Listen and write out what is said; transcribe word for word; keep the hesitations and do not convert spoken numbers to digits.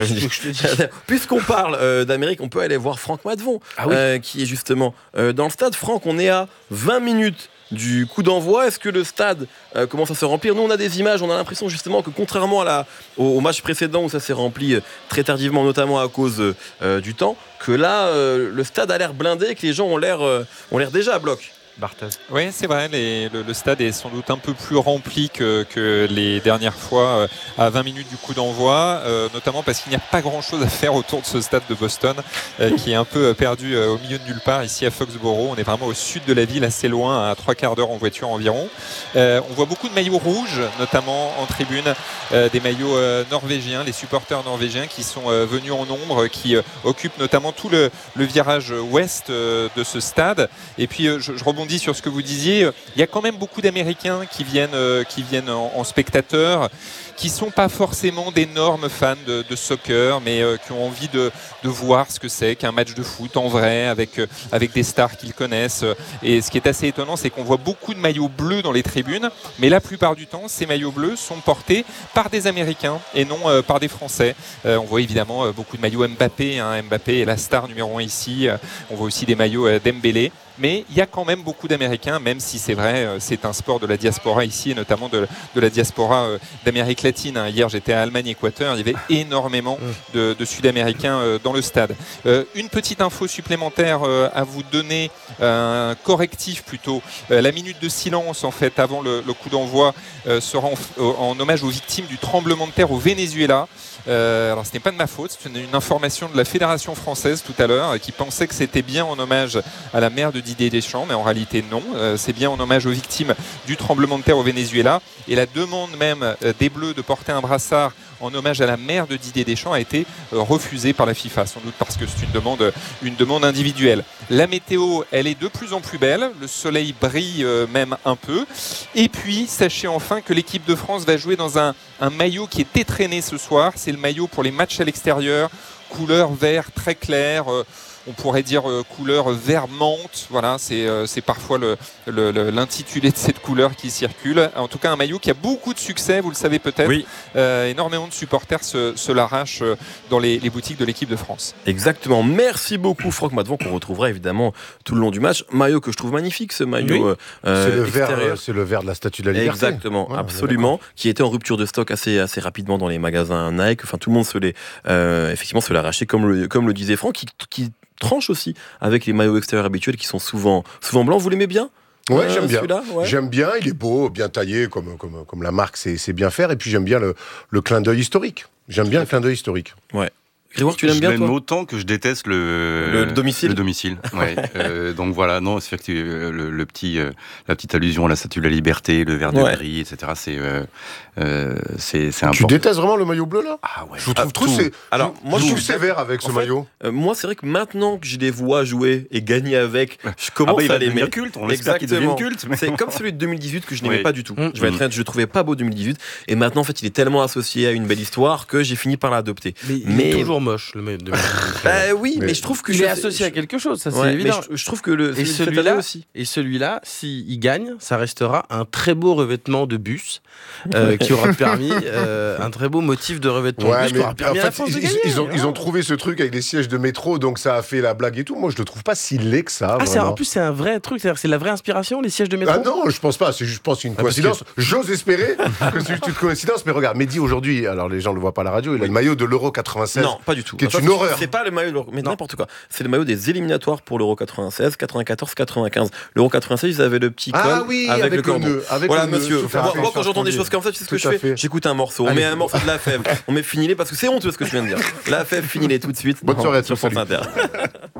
Puisqu'on parle euh, d'Amérique, on peut aller voir Franck Matvon, ah oui. euh, qui est justement euh, dans le stade. Franck, on est à vingt minutes du coup d'envoi. Est-ce que le stade euh, commence à se remplir? Nous, on a des images, on a l'impression justement que contrairement à la, au, au match précédent où ça s'est rempli euh, très tardivement, notamment à cause euh, du temps, que là, euh, le stade a l'air blindé, que les gens ont l'air, euh, ont l'air déjà à bloc. Barthez. Oui, c'est vrai, les, le, le stade est sans doute un peu plus rempli que, que les dernières fois euh, à vingt minutes du coup d'envoi, euh, notamment parce qu'il n'y a pas grand-chose à faire autour de ce stade de Boston euh, qui est un peu perdu euh, au milieu de nulle part ici à Foxborough. On est vraiment au sud de la ville, assez loin, à trois quarts d'heure en voiture environ. Euh, on voit beaucoup de maillots rouges, notamment en tribune, euh, des maillots euh, norvégiens, les supporters norvégiens qui sont euh, venus en nombre, qui euh, occupent notamment tout le, le virage ouest euh, de ce stade. Et puis euh, je, je rebondis sur ce que vous disiez, il y a quand même beaucoup d'Américains qui viennent, euh, qui viennent en, en spectateurs, qui ne sont pas forcément d'énormes fans de, de soccer, mais euh, qui ont envie de, de voir ce que c'est qu'un match de foot en vrai, avec, euh, avec des stars qu'ils connaissent. Et ce qui est assez étonnant, c'est qu'on voit beaucoup de maillots bleus dans les tribunes, mais la plupart du temps, ces maillots bleus sont portés par des Américains et non euh, par des Français. Euh, on voit évidemment euh, beaucoup de maillots Mbappé, hein. Mbappé est la star numéro un ici. Euh, on voit aussi des maillots euh, Dembélé. Mais il y a quand même beaucoup d'Américains, même si c'est vrai, c'est un sport de la diaspora ici, et notamment de, de la diaspora d'Amérique latine. Hier, j'étais à Allemagne-Équateur, il y avait énormément de, de Sud-Américains dans le stade. Une petite info supplémentaire à vous donner, un correctif plutôt. La minute de silence, en fait, avant le, le coup d'envoi, sera en, en hommage aux victimes du tremblement de terre au Venezuela. Euh, alors ce n'est pas de ma faute, c'est une, une information de la Fédération française tout à l'heure, qui pensait que c'était bien en hommage à la mère de Didier Deschamps, mais en réalité non, euh, c'est bien en hommage aux victimes du tremblement de terre au Venezuela, et la demande même euh, des Bleus de porter un brassard en hommage à la mère de Didier Deschamps a été euh, refusée par la FIFA, sans doute parce que c'est une demande, une demande individuelle. La météo, elle est de plus en plus belle, le soleil brille euh, même un peu, et puis sachez enfin que l'équipe de France va jouer dans un, un maillot qui est étraîné ce soir, c'est le maillot pour les matchs à l'extérieur, couleur vert très clair, euh, on pourrait dire euh, couleur vert menthe, voilà, c'est, euh, c'est parfois le, le, le, l'intitulé de cette couleur qui circule. En tout cas, un maillot qui a beaucoup de succès, vous le savez peut-être. Oui. Euh, énormément de supporters se, se l'arrachent dans les, les boutiques de l'équipe de France. Exactement. Merci beaucoup, Franck Matvon, qu'on retrouvera évidemment tout le long du match. Maillot que je trouve magnifique, ce maillot. Oui. Euh, c'est, le vert, c'est le vert de la Statue de la Liberté. Exactement, ouais, absolument. Qui était en rupture de stock assez, assez rapidement dans les magasins Nike. Enfin, tout le monde se les, euh, effectivement, se l'arrachait, comme le, comme le disait Franck, qui, qui tranche aussi avec les maillots extérieurs habituels qui sont souvent, souvent blancs. Vous l'aimez bien ? Ouais, euh, j'aime bien. Ouais. J'aime bien, il est beau, bien taillé, comme, comme, comme la marque sait, sait bien faire. Et puis j'aime bien le, le clin d'œil historique. J'aime bien le clin d'œil historique. Ouais. Grégoire, tu l'aimes bien, toi ? Je l'aime autant que je déteste le, le, le domicile. Le domicile, ouais. euh, donc voilà, non, c'est que le, le petit, euh, la petite allusion à la Statue de la Liberté, le vert de ouais. gris, et cetera. C'est, euh, euh, c'est, c'est important. Tu détestes vraiment le maillot bleu là ? Ah ouais. Je vous trouve ah, tout. C'est, Alors, je, moi, je trouve sévère avec ce fait, maillot. Euh, moi, c'est vrai que maintenant que je les vois jouer et gagner avec, je commence ah bah, à l'aimer. Culte. On espère qu'il devienne culte. Mais... C'est comme celui de deux mille dix-huit que je n'aimais oui. pas du tout. Mmh. Je vais être honnête, je le trouvais pas beau deux mille dix-huit. Et maintenant, en fait, il est tellement associé à une belle histoire que j'ai fini par l'adopter. Mais, mais... il est toujours moche le maillot de Bah oui, mais, mais je trouve que il je est associé je... à quelque chose, ça c'est ouais, évident. Je, je trouve que le et celui-là aussi. Et celui-là, s'il gagne, ça restera un très beau revêtement de bus euh, qui aura permis euh, un très beau motif de revêtement ouais, de bus qui aura permis en à la fait, France ils, de gagner. Ils ont, ils ont trouvé ce truc avec des sièges de métro, donc ça a fait la blague et tout. Moi, je le trouve pas si laid que ça. Ah, c'est, en plus, c'est un vrai truc, c'est-à-dire c'est la vraie inspiration, les sièges de métro. Ah non, je pense pas. C'est juste, je pense, une ah, coïncidence. Que... J'ose espérer que c'est juste une coïncidence. Mais regarde, Mehdi aujourd'hui, alors les gens le voient pas à la radio, il a le maillot de l'Euro quatre-vingt-seize. Non, pas du tout. Qui est une horreur. C'est pas le maillot de l'Euro, mais n'importe quoi. C'est le maillot des éliminatoires pour l'Euro quatre-vingt-seize, quatre-vingt-quatorze, quatre-vingt-quinze. L'Euro quatre-vingt-seize, ils avaient le petit col ah oui, avec, avec le cordon. Voilà, le monsieur. Moi, moi quand j'entends des choses comme ça, tu sais ce que je fais ? J'écoute un morceau. On met un morceau de La Fève. On met Finilé parce que c'est honteux ce que je viens de dire. La Fève, Finilé tout de suite. Bonne soirée sur France Inter.